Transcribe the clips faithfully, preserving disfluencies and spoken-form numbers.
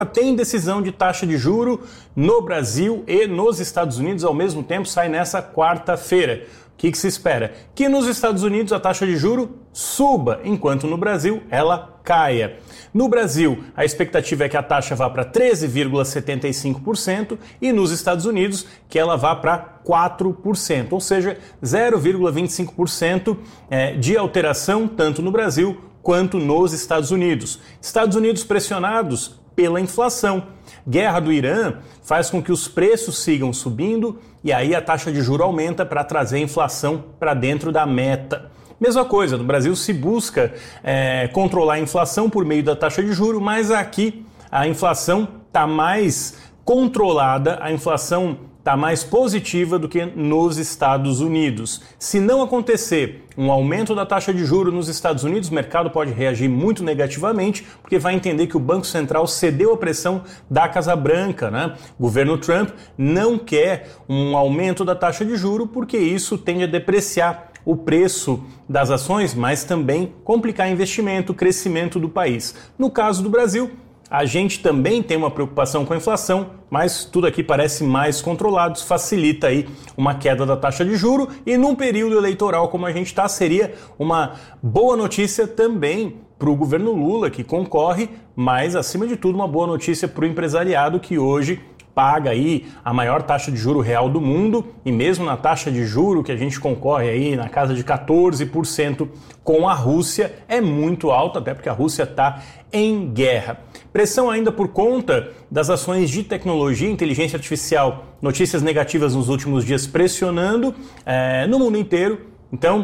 Tem decisão de taxa de juro no Brasil e nos Estados Unidos ao mesmo tempo, sai nessa quarta-feira. O que, que se espera? Que nos Estados Unidos a taxa de juro suba, enquanto no Brasil ela caia. No Brasil, a expectativa é que a taxa vá para treze vírgula setenta e cinco por cento e nos Estados Unidos que ela vá para quatro por cento, ou seja, zero vírgula vinte e cinco por cento de alteração tanto no Brasil quanto nos Estados Unidos. Estados Unidos pressionados pela inflação. Guerra do Irã faz com que os preços sigam subindo e aí a taxa de juro aumenta para trazer a inflação para dentro da meta. Mesma coisa, no Brasil se busca é, controlar a inflação por meio da taxa de juro, mas aqui a inflação está mais controlada, a inflação está mais positiva do que nos Estados Unidos. Se não acontecer um aumento da taxa de juros nos Estados Unidos, o mercado pode reagir muito negativamente, porque vai entender que o Banco Central cedeu à pressão da Casa Branca, né? O governo Trump não quer um aumento da taxa de juros, porque isso tende a depreciar o preço das ações, mas também complicar investimento, crescimento do país. No caso do Brasil, a gente também tem uma preocupação com a inflação, mas tudo aqui parece mais controlado, isso facilita aí uma queda da taxa de juro e num período eleitoral como a gente está, seria uma boa notícia também para o governo Lula, que concorre, mas acima de tudo uma boa notícia para o empresariado que hoje paga aí a maior taxa de juro real do mundo e mesmo na taxa de juro que a gente concorre aí na casa de quatorze por cento com a Rússia é muito alta, até porque a Rússia está em guerra. Pressão ainda por conta das ações de tecnologia, inteligência artificial, notícias negativas nos últimos dias pressionando é, no mundo inteiro. Então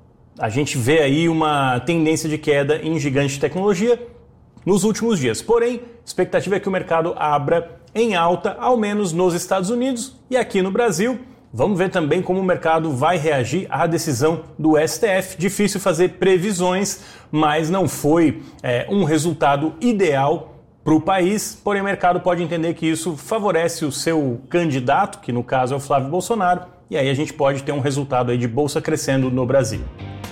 a gente vê aí uma tendência de queda em gigante de tecnologia nos últimos dias. Porém, a expectativa é que o mercado abra em alta, ao menos nos Estados Unidos e aqui no Brasil. Vamos ver também como o mercado vai reagir à decisão do S T F. Difícil fazer previsões, mas não foi é, um resultado ideal para o país. Porém, o mercado pode entender que isso favorece o seu candidato, que no caso é o Flávio Bolsonaro, e aí a gente pode ter um resultado aí de bolsa crescendo no Brasil.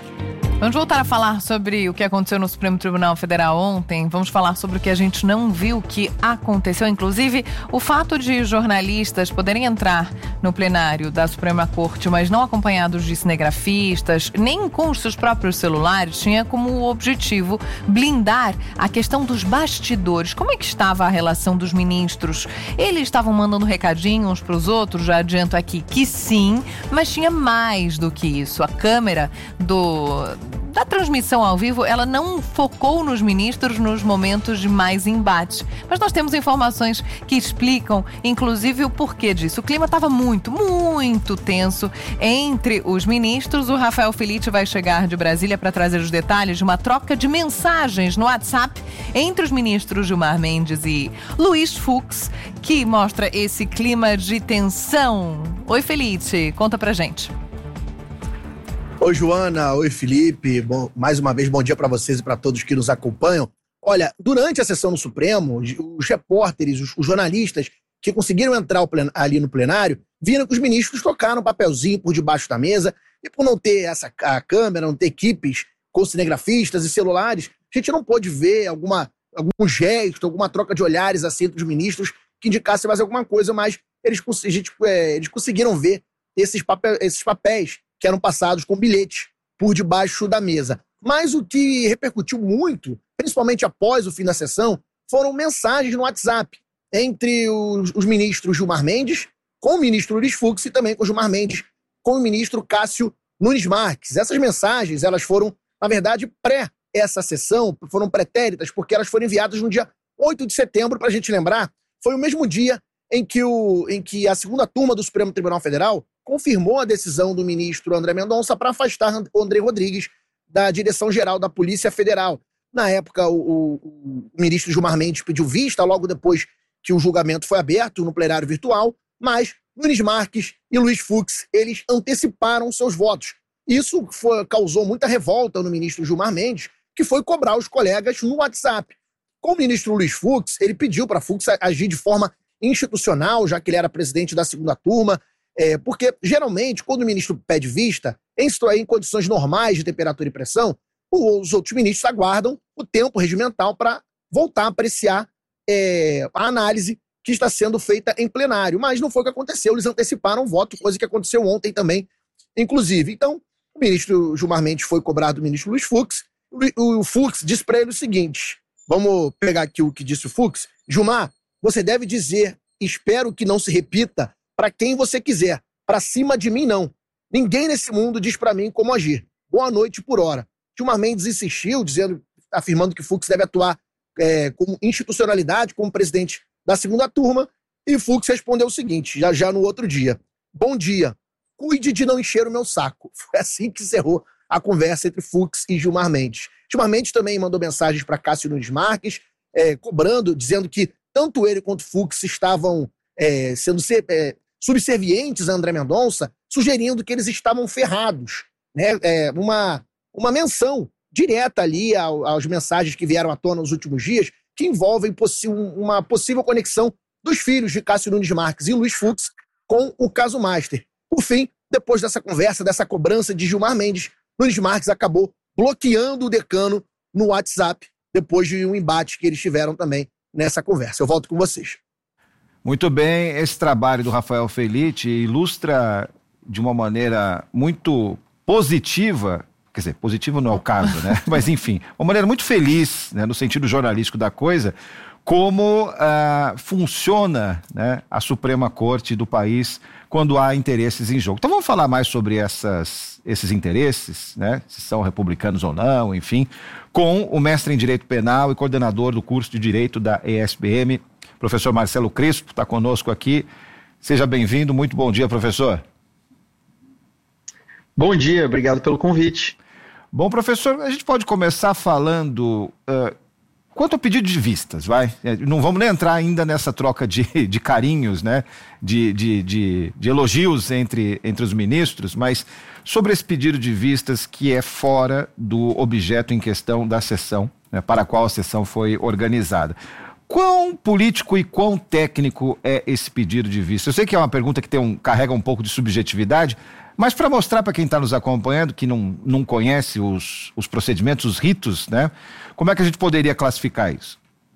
Vamos voltar a falar sobre o que aconteceu no Supremo Tribunal Federal ontem. Vamos falar sobre o que a gente não viu que aconteceu. Inclusive, o fato de jornalistas poderem entrar no plenário da Suprema Corte, mas não acompanhados de cinegrafistas, nem com os seus próprios celulares, tinha como objetivo blindar a questão dos bastidores. Como é que estava a relação dos ministros? Eles estavam mandando recadinho uns para os outros, já adianto aqui que sim, mas tinha mais do que isso. A câmera do... da transmissão ao vivo, ela não focou nos ministros nos momentos de mais embate. Mas nós temos informações que explicam, inclusive, o porquê disso. O clima estava muito, muito tenso entre os ministros. O Rafael Felitti vai chegar de Brasília para trazer os detalhes de uma troca de mensagens no WhatsApp entre os ministros Gilmar Mendes e Luiz Fux, que mostra esse clima de tensão. Oi, Felitti, conta pra gente. Oi, Joana. Oi, Felipe. Bom, mais uma vez, bom dia para vocês e para todos que nos acompanham. Olha, durante a sessão no Supremo, os repórteres, os, os jornalistas que conseguiram entrar ali no plenário, viram que os ministros tocaram um papelzinho por debaixo da mesa e por não ter essa a câmera, não ter equipes com cinegrafistas e celulares, a gente não pôde ver alguma, algum gesto, alguma troca de olhares assim entre os ministros que indicasse mais alguma coisa, mas eles, a gente, é, eles conseguiram ver esses, papel, esses papéis que eram passados com bilhete por debaixo da mesa. Mas o que repercutiu muito, principalmente após o fim da sessão, foram mensagens no WhatsApp entre os, os ministros Gilmar Mendes, com o ministro Luiz Fux e também com o Gilmar Mendes, com o ministro Cássio Nunes Marques. Essas mensagens, elas foram, na verdade, pré essa sessão, foram pretéritas, porque elas foram enviadas no dia oito de setembro, para a gente lembrar, foi o mesmo dia em que, o, em que a segunda turma do Supremo Tribunal Federal confirmou a decisão do ministro André Mendonça para afastar o André Rodrigues da direção-geral da Polícia Federal. Na época, o, o, o ministro Gilmar Mendes pediu vista logo depois que o julgamento foi aberto no plenário virtual, mas Nunes Marques e Luiz Fux, eles anteciparam seus votos. Isso foi, causou muita revolta no ministro Gilmar Mendes, que foi cobrar os colegas no WhatsApp. Com o ministro Luiz Fux, ele pediu para Fux agir de forma institucional, já que ele era presidente da segunda turma, É, porque, geralmente, quando o ministro pede vista, em, em condições normais de temperatura e pressão, os outros ministros aguardam o tempo regimental para voltar a apreciar é, a análise que está sendo feita em plenário. Mas não foi o que aconteceu, eles anteciparam o voto, coisa que aconteceu ontem também, inclusive. Então, o ministro Gilmar Mendes foi cobrado do ministro Luiz Fux. O, o Fux disse para ele o seguinte, vamos pegar aqui o que disse o Fux. Gilmar, você deve dizer, espero que não se repita, para quem você quiser. Para cima de mim, não. Ninguém nesse mundo diz para mim como agir. Boa noite por hora. Gilmar Mendes insistiu, dizendo, afirmando que Fux deve atuar é, com institucionalidade, como presidente da segunda turma, e Fux respondeu o seguinte, já já no outro dia. Bom dia, cuide de não encher o meu saco. Foi assim que encerrou a conversa entre Fux e Gilmar Mendes. Gilmar Mendes também mandou mensagens para Cássio Nunes Marques, é, cobrando, dizendo que tanto ele quanto Fux estavam é, sendo é, subservientes a André Mendonça, sugerindo que eles estavam ferrados. Né? É, uma, uma menção direta ali ao, às mensagens que vieram à tona nos últimos dias, que envolvem possi- uma possível conexão dos filhos de Cássio Nunes Marques e Luiz Fux com o caso Master. Por fim, depois dessa conversa, dessa cobrança de Gilmar Mendes, Nunes Marques acabou bloqueando o decano no WhatsApp, depois de um embate que eles tiveram também nessa conversa. Eu volto com vocês. Muito bem, esse trabalho do Rafael Felitti ilustra de uma maneira muito positiva, quer dizer, positivo não é o caso, né? Mas enfim, uma maneira muito feliz, né, no sentido jornalístico da coisa, como ah, funciona, né, a Suprema Corte do país quando há interesses em jogo. Então vamos falar mais sobre essas, esses interesses, né, se são republicanos ou não, enfim, com o mestre em Direito Penal e coordenador do curso de Direito da E S B M, professor Marcelo Crispo, está conosco aqui. Seja bem-vindo, muito bom dia, professor. Bom dia, obrigado pelo convite. Bom, professor, a gente pode começar falando uh, quanto ao pedido de vistas, vai? Não vamos nem entrar ainda nessa troca de, de carinhos, né? De, de, de, de elogios entre, entre os ministros, mas sobre esse pedido de vistas que é fora do objeto em questão da sessão, né, para a qual a sessão foi organizada. Quão político e quão técnico é esse pedido de vista? Eu sei que é uma pergunta que tem um, carrega um pouco de subjetividade, mas para mostrar para quem está nos acompanhando, que não, não conhece os, os procedimentos, os ritos, né? Como é que a gente poderia classificar isso?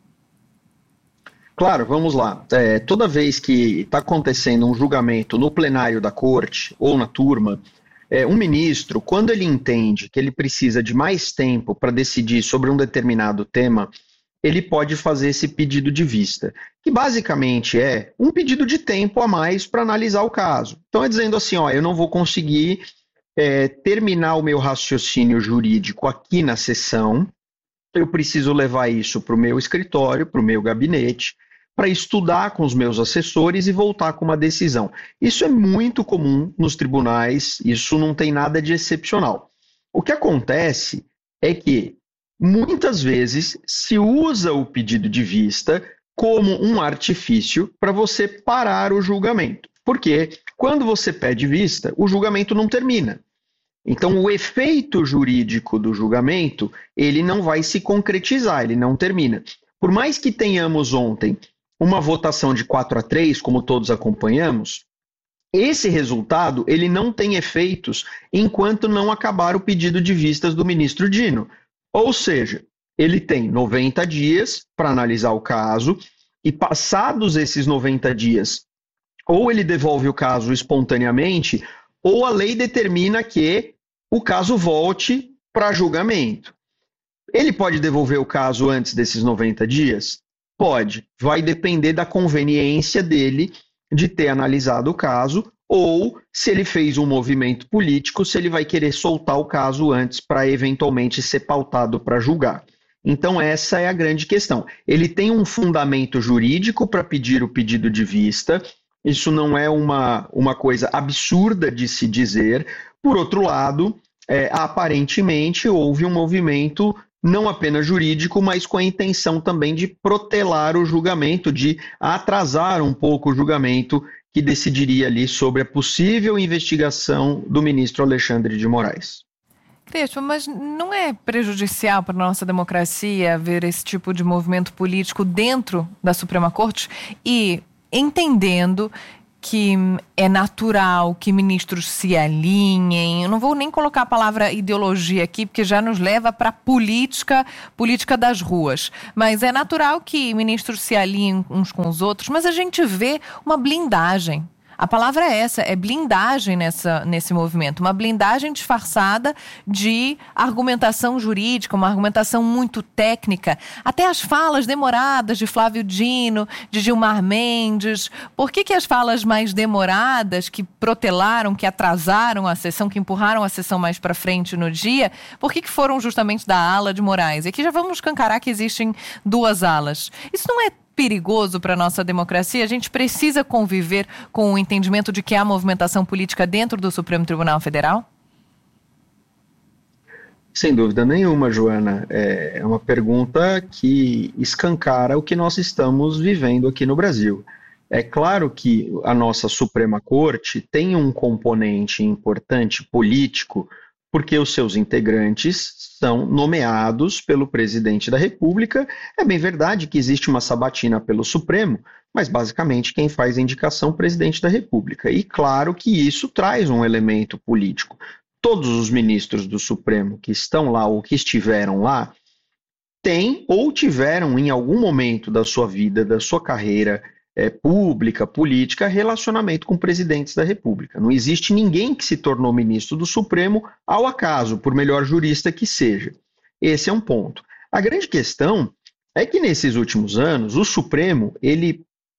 Claro, vamos lá. É, toda vez que está acontecendo um julgamento no plenário da corte ou na turma, é, um ministro, quando ele entende que ele precisa de mais tempo para decidir sobre um determinado tema, ele pode fazer esse pedido de vista, que basicamente é um pedido de tempo a mais para analisar o caso. Então é dizendo assim, ó, eu não vou conseguir é, terminar o meu raciocínio jurídico aqui na sessão, eu preciso levar isso para o meu escritório, para o meu gabinete, para estudar com os meus assessores e voltar com uma decisão. Isso é muito comum nos tribunais, isso não tem nada de excepcional. O que acontece é que muitas vezes se usa o pedido de vista como um artifício para você parar o julgamento. Porque quando você pede vista, o julgamento não termina. Então o efeito jurídico do julgamento, ele não vai se concretizar, ele não termina. Por mais que tenhamos ontem uma votação de quatro a três, como todos acompanhamos, esse resultado ele não tem efeitos enquanto não acabar o pedido de vistas do ministro Dino. Ou seja, ele tem noventa dias para analisar o caso e passados esses noventa dias, ou ele devolve o caso espontaneamente, ou a lei determina que o caso volte para julgamento. Ele pode devolver o caso antes desses noventa dias? Pode. Vai depender da conveniência dele de ter analisado o caso, ou se ele fez um movimento político, se ele vai querer soltar o caso antes para eventualmente ser pautado para julgar. Então essa é a grande questão. Ele tem um fundamento jurídico para pedir o pedido de vista, isso não é uma, uma coisa absurda de se dizer. Por outro lado, é, aparentemente houve um movimento não apenas jurídico, mas com a intenção também de protelar o julgamento, de atrasar um pouco o julgamento que decidiria ali sobre a possível investigação do ministro Alexandre de Moraes. Crespo, mas não é prejudicial para a nossa democracia ver esse tipo de movimento político dentro da Suprema Corte e entendendo que é natural que ministros se alinhem? Eu não vou nem colocar a palavra ideologia aqui, porque já nos leva para a política, política das ruas. Mas é natural que ministros se alinhem uns com os outros, mas a gente vê uma blindagem. A palavra é essa, é blindagem nessa, nesse movimento, uma blindagem disfarçada de argumentação jurídica, uma argumentação muito técnica, até as falas demoradas de Flávio Dino, de Gilmar Mendes. Por que que as falas mais demoradas, que protelaram, que atrasaram a sessão, que empurraram a sessão mais para frente no dia, por que que foram justamente da ala de Moraes? E aqui já vamos escancarar que existem duas alas. Isso não é perigoso para a nossa democracia? A gente precisa conviver com o entendimento de que há movimentação política dentro do Supremo Tribunal Federal? Sem dúvida nenhuma, Joana. É uma pergunta que escancara o que nós estamos vivendo aqui no Brasil. É claro que a nossa Suprema Corte tem um componente importante político, porque os seus integrantes são nomeados pelo presidente da República. É bem verdade que existe uma sabatina pelo Supremo, mas basicamente quem faz a indicação é o presidente da República. E claro que isso traz um elemento político. Todos os ministros do Supremo que estão lá ou que estiveram lá têm ou tiveram em algum momento da sua vida, da sua carreira É, pública, política, relacionamento com presidentes da República. Não existe ninguém que se tornou ministro do Supremo ao acaso, por melhor jurista que seja. Esse é um ponto. A grande questão é que nesses últimos anos, o Supremo, ele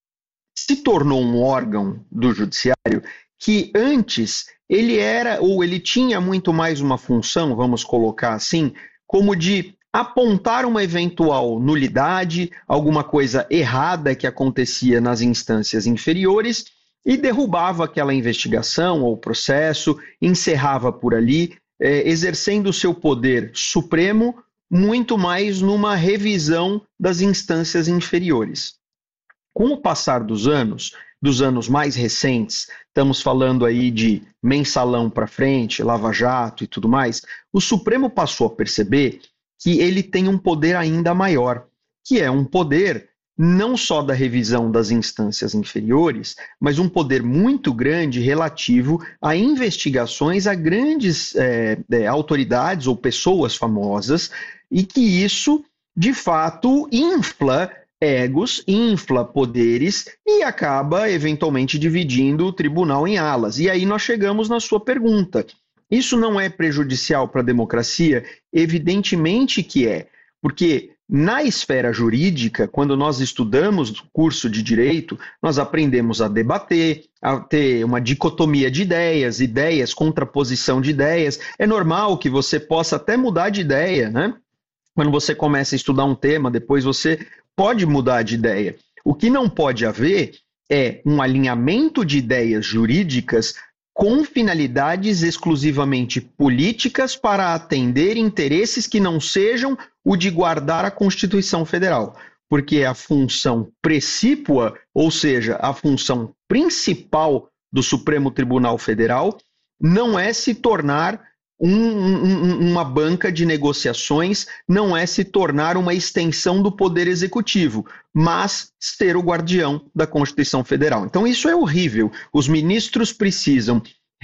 se tornou um órgão do judiciário que antes ele era, ou ele tinha muito mais uma função, vamos colocar assim, como de apontar uma eventual nulidade, alguma coisa errada que acontecia nas instâncias inferiores e derrubava aquela investigação ou processo, encerrava por ali, eh, exercendo o seu poder supremo muito mais numa revisão das instâncias inferiores. Com o passar dos anos, dos anos mais recentes, estamos falando aí de mensalão para frente, Lava Jato e tudo mais, o Supremo passou a perceber que ele tem um poder ainda maior, que é um poder não só da revisão das instâncias inferiores, mas um poder muito grande relativo a investigações a grandes é, é, autoridades ou pessoas famosas, e que isso, de fato, infla egos, infla poderes e acaba, eventualmente, dividindo o tribunal em alas. E aí nós chegamos na sua pergunta. Isso não é prejudicial para a democracia? Evidentemente que é, porque na esfera jurídica, quando nós estudamos o curso de direito, nós aprendemos a debater, a ter uma dicotomia de ideias, ideias, contraposição de ideias. É normal que você possa até mudar de ideia, né? Quando você começa a estudar um tema, depois você pode mudar de ideia. O que não pode haver é um alinhamento de ideias jurídicas com finalidades exclusivamente políticas para atender interesses que não sejam o de guardar a Constituição Federal. Porque a função precípua, ou seja, a função principal do Supremo Tribunal Federal, não é se tornar um, um, uma banca de negociações, não é se tornar uma extensão do Poder Executivo, mas ser o guardião da Constituição Federal. Então isso é horrível. Os ministros precisam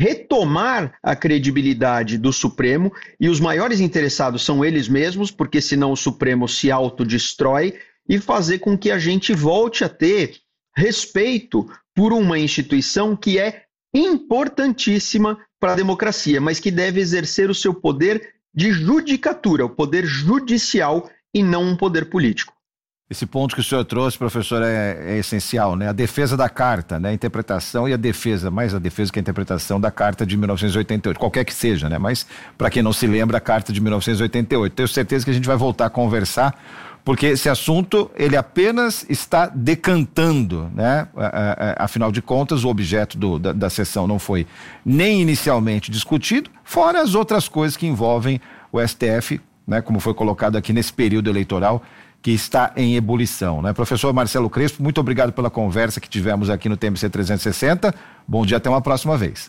retomar a credibilidade do Supremo, e os maiores interessados são eles mesmos, porque senão o Supremo se autodestrói, e fazer com que a gente volte a ter respeito por uma instituição que é importantíssima para a democracia, mas que deve exercer o seu poder de judicatura, o poder judicial e não um poder político. Esse ponto que o senhor trouxe, professor, é, é essencial, né? A defesa da carta, né? A interpretação e a defesa, mais a defesa que a interpretação da carta de mil novecentos e oitenta e oito, qualquer que seja, né? Mas, para quem não se lembra, a carta de mil novecentos e oitenta e oito. Tenho certeza que a gente vai voltar a conversar, porque esse assunto, ele apenas está decantando, né? Afinal de contas, o objeto do, da, da sessão não foi nem inicialmente discutido, fora as outras coisas que envolvem o S T F, né? Como foi colocado aqui nesse período eleitoral, que está em ebulição, né? Professor Marcelo Crespo, muito obrigado pela conversa que tivemos aqui no T M C trezentos e sessenta. Bom dia, até uma próxima vez.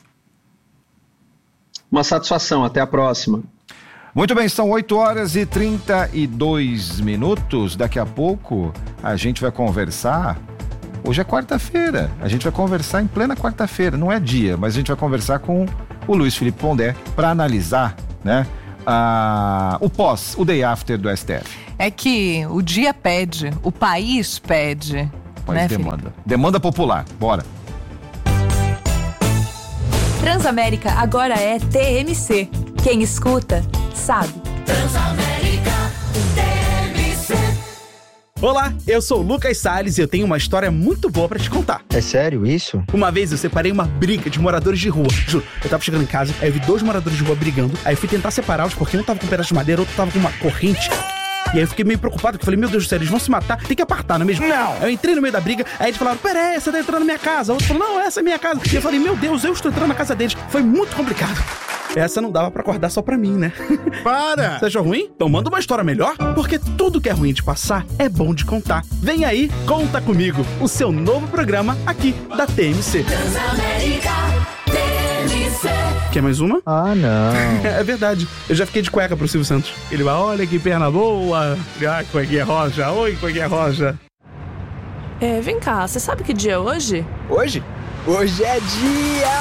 Uma satisfação, até a próxima. Muito bem, são oito horas e trinta e dois minutos. Daqui a pouco a gente vai conversar Hoje é quarta-feira, a gente vai conversar em plena quarta-feira, não é dia, mas a gente vai conversar com o Luiz Felipe Pondé para analisar, né, a, o pós, o day after do S T F. É que o dia pede, o país pede. O país né, demanda. Felipe? Demanda popular, bora. Transamérica agora é T M C. Quem escuta, sabe. Transamérica T M C. Olá, eu sou o Lucas Salles e eu tenho uma história muito boa pra te contar. É sério isso? Uma vez eu separei uma briga de moradores de rua. Juro, eu tava chegando em casa, aí eu vi dois moradores de rua brigando, aí eu fui tentar separá-los porque um tava com um pedaço de madeira, outro tava com uma corrente. E aí eu fiquei meio preocupado, porque eu falei, meu Deus do céu, eles vão se matar, tem que apartar, não é mesmo? Não! Eu entrei no meio da briga, aí eles falaram, peraí, você tá entrando na minha casa. O outro falou, não, essa é minha casa. E eu falei, meu Deus, eu estou entrando na casa deles. Foi muito complicado. Essa não dava pra acordar só pra mim, né? Para! Você achou ruim? Então manda uma história melhor, porque tudo que é ruim de passar é bom de contar. Vem aí, Conta Comigo, o seu novo programa aqui da T M C. Transamérica T M C. Quer mais uma? Ah, não. É verdade, eu já fiquei de cueca pro Silvio Santos. Ele vai, olha que perna boa. Ah, cuequinha roja, oi, cuequinha roja. É, vem cá, você sabe que dia é hoje? Hoje? Hoje é dia